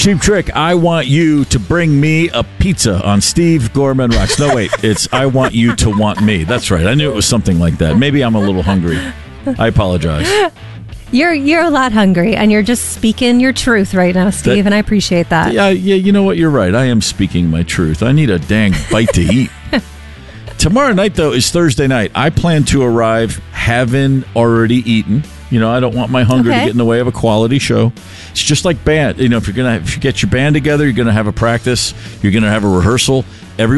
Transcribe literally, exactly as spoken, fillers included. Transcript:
Cheap Trick, I want you to bring me a pizza on Steve Gorman Rocks. No, wait, it's I want you to want me. That's right. I knew it was something like that. Maybe I'm a little hungry. I apologize. You're you're a lot hungry, and you're just speaking your truth right now, Steve, That- and I appreciate that. Yeah, yeah, you know what? You're right. I am speaking my truth. I need a dang bite to eat. Tomorrow night, though, is Thursday night. I plan to arrive having already eaten. You know, I don't want my hunger Okay. to get in the way of a quality show. It's just like band. You know, if you're gonna if you get your band together, you're gonna have a practice. You're gonna have a rehearsal.